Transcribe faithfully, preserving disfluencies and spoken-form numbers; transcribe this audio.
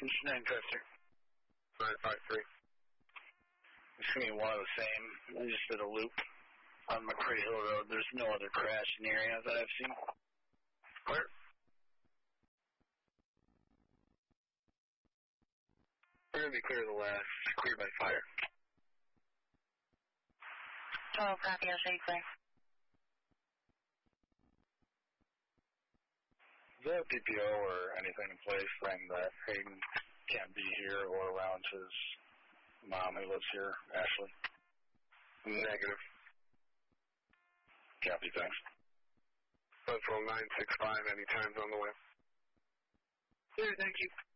nine five three. nine five three. It's going to be one of the same. I just did a loop on McCray Hill Road. There's no other crash in the area that I've seen. Clear. We're going to be clear of the last. Clear by fire. Oh, copy. I'll show you clear. Is there a P P O or anything in place saying that Hayden can't be here or around his mom who lives here, Ashley? Negative. Copy, thanks. Central nine six five, any times on the way. Clear, thank you.